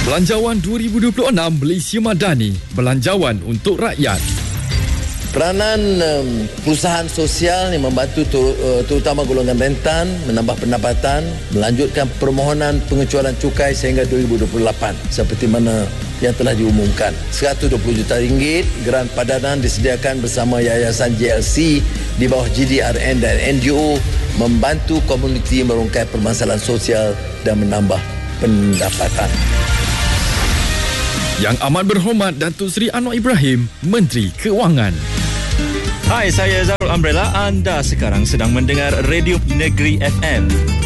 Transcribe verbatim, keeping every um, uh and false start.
Belanjawan dua ribu dua puluh enam Malaysia Madani, belanjawan untuk rakyat. Peranan um, perusahaan sosial yang membantu ter, uh, terutama golongan rentan menambah pendapatan, melanjutkan permohonan pengecualian cukai sehingga dua ribu dua puluh lapan seperti mana yang telah diumumkan. seratus dua puluh juta ringgit geran padanan disediakan bersama Yayasan J L C di bawah G D R N dan N G O membantu komuniti merungkai permasalahan sosial dan menambah pendapatan. Yang Amat Berhormat Datuk Seri Anwar Ibrahim, Menteri Keuangan. Hai, saya Zarul Umbrella. Anda sekarang sedang mendengar Radio Negeri F M.